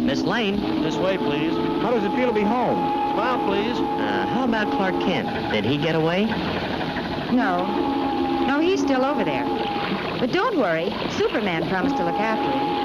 Miss Lane. This way, please. How does it feel to be home? Smile, please. How about Clark Kent? Did he get away? No. No, he's still over there. But don't worry. Superman promised to look after him.